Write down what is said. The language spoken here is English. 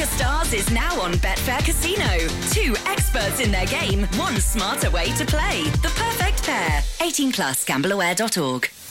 Stars is now on Betfair Casino. 2 experts in their game, 1 smarter way to play. The perfect pair. 18+, gambleaware.org.